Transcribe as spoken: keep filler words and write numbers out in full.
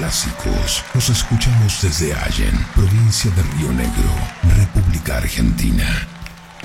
clásicos. Nos escuchamos desde Allen, provincia de Río Negro, República Argentina.